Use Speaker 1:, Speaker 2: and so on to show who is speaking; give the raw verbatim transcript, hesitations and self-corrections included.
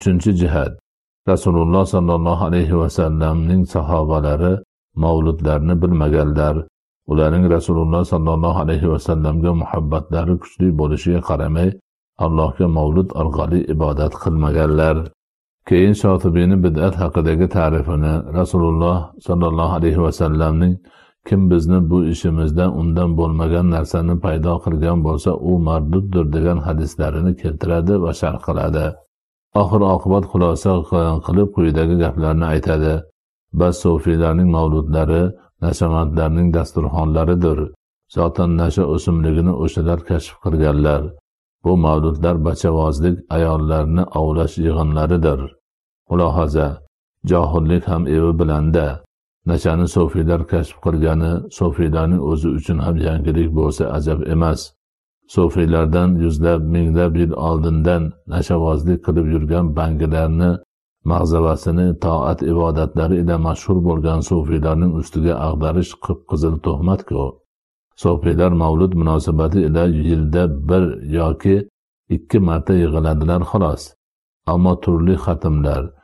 Speaker 1: Uchinchi jihat. Rasululloh sallallohu alayhi vasallamning sahobalari mavludlarni bilmaganlar. Ularning Rasululloh sallallohu alayhi vasallamga muhabbatlari kuchli bo'lishiga qaramay, Allohga mavlud orqali ibodat qilmaganlar. Keyin Shotibiyning bid'at haqidagi ta'rifini Rasululloh sallallohu alayhi vasallamning kim bizni bu ishimizdan undan bo'lmagan narsani paydo qilgan bo'lsa, u marduddir degan hadislarini keltiradi va sharh qiladi. Oxir oqibat xulosa qilib quyidagi gaplarni aytadi. Bas sufiylarning mavludlari nashavandlarning dasturxonlaridir. Zotan nasha o'simligini o'shalar kashf qilganlar. Bu mavludlar bachavozlik, ayollarni ovlash yig'inlaridir. Mulohaza: johillik ham evi bilanda. Nashani sufiylar kashf qilgani sufiylarning o'zi uchun ham yangilik bo'lsa ajab emas. Sufiylardan yuzlab, minglab yil oldindan nashavozlik qilib yurgan bangilarni mag'zavasini toat ibodatlari ila mashhur bo'lgan sufiylarning ustiga ag'darish qip-qizil tuhmat-ku. Sufiylar mavlud munosabati ila yilda bir yoki ikki marta yig'iladilar xolos. Ammo turli xatmlar,